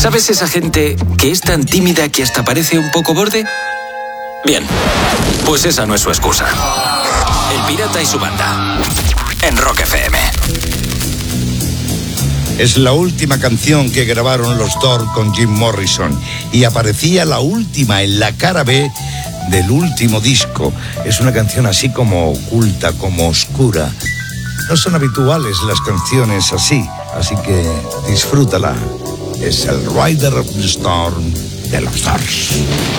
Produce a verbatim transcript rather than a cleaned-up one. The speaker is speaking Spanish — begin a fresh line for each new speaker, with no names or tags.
¿Sabes esa gente que es tan tímida que hasta parece un poco borde? Bien, pues esa no es su excusa. El Pirata y su banda, en Rock F M.
Es la última canción que grabaron los Doors con Jim Morrison y aparecía la última en la cara B del último disco. Es una canción así como oculta, como oscura. No son habituales las canciones así, así que disfrútala. Es el Rider of the Storm de los Doors.